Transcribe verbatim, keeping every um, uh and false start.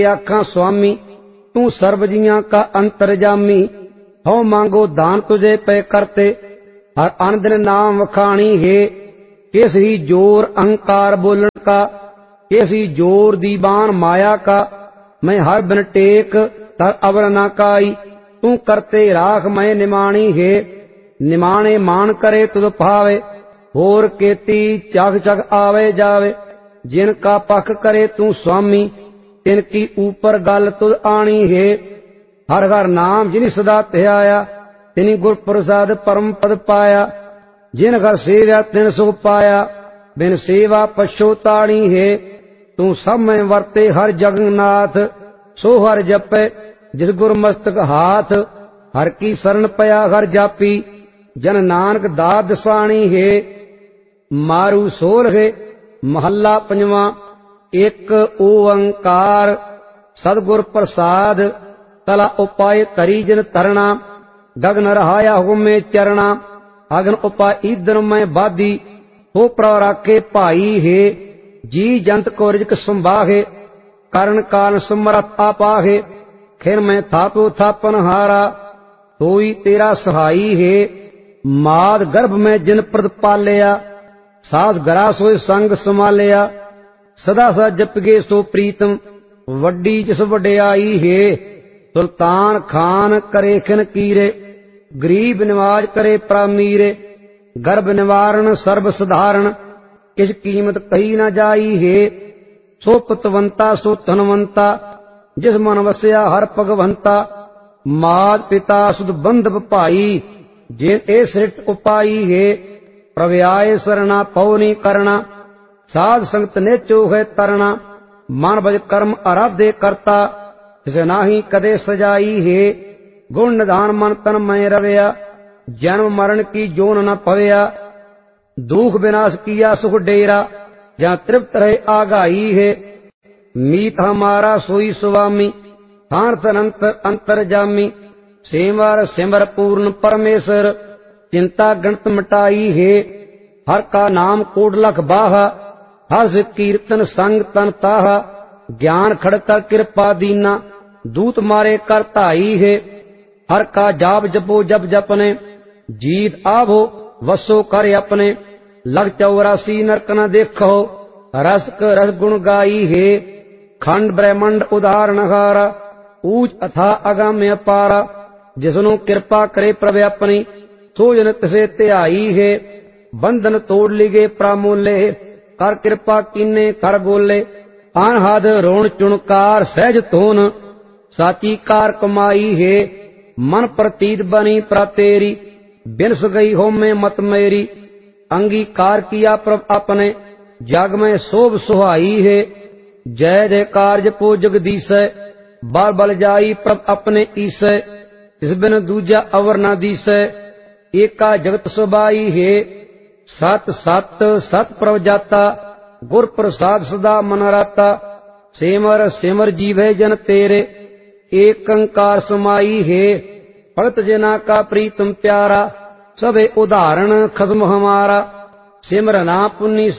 आखा स्वामी तू सर्व जियां का अंतर्जामी। हो मांगो दान तुझे पे करते हर अन दिन नाम वखाणी है। किस ही जोर अहंकार बोलन का किस ही जोर दीवान माया का। मैं हर बिन टेक तर अवर न काई तू करते राख मैं निमाणी है। निमाणे मान करे तुद भावे होर केती चग चग आवे जावे। जिनका पख करे तू स्वामी तिनकी ऊपर गल तुद आनी है। हर हर नाम जिनि सदा ध्याया तिनि गुर प्रसाद परम पद पाया। जिन घर सेव्या तिन सुख पाया बिन सेवा पछोताणी है। तू सब में वर्ते हर जगन्नाथ सो हर जपे जिस गुर मस्तक हाथ। हर की शरण पया हर जापी जन नानक दात दसाणी है। मारू सोल है महला पंजवा। एक ओंकार सदगुर प्रसाद तला उपाय करी जिन तरना। गगन रहाया हुमे चरना अगन उपाय ईदन में बादी हो प्र राखे भाई है। जी जंत को रिजक संभाहे करण काल समरथ आपाहे। खिर में थापो थापन हारा सोई तेरा सहाई है। माद गर्भ में जिन प्रद पालिया सास गरा सोई संग संभालिया। सदा सदा जपगे सो प्रीतम वड्डी जिस वड्याई है। सुल्तान खान करे खिन कीरे गरीब निवाज करे प्रामीरे। गर्भ निवारण सर्व साधारण किस कीमत कही न जाई है। सो पुतवंता सो धनवंता जिस मन वसया हर भगवंता। मात पिता सुध बंधव भाई जिन ए सृष्ट उपाई है। प्रव्याय सरना पौनी करना साध संगत ने चोहे तरना। मन भज कर्म आराधे करता जिसे नाही कदे सजाई है। गुण निधान मन तन में रवया जन्म मरण की जोन न पवया। दुख विनाश किया सुख डेरा जहाँ तृप्त रहे आगाई है। मीत हमारा सोई स्वामी हार्थ अनंत अंतर्जामी। सेवर सिमर पूर्ण परमेश्वर चिंता गणत मिटाई है। हर का नाम कोड लख बाहा हर से कीर्तन संग तन ताहा। ज्ञान खड़कर कृपा दीना दूत मारे कर ताई है। हर का जाप जपो जप जपने जीत आवो वसो कर अपने। लग चौरासी नरक न देखो रस क रस गुण गाई है। खंड ब्रह्मंड उदाहरण हारा ऊच अथा अगम्य पारा। जिसनु कृपा करे प्रभु अपनी सो जन तिसे ध्याई है। बंधन तोड़ लिगे प्रामोले कर कृपा कीने कर गोले। अनहद रोण चुणकार सहज तोन साची कार कमाई है। मन प्रतीत बनी प्रातेरी बिनस गई हो में मत मेरी। अंगीकार किया प्रभ अपने जग में शोभ सुहाई है। जय जयकार जपो जगदीश बाल बल जाई प्रभ अपने ईस। इस बिन दूजा अवर न दीस एका जगत सुबाई है। सत सत सत प्रभ जाता गुर प्रसाद सदा मन राता। सेमर सिमर जीवे जन तेरे एक अंकार समाई है। भगत जना का प्रीतम प्यारा सबे उदाहरण खत्म हमारा। सिमरना पुन्नी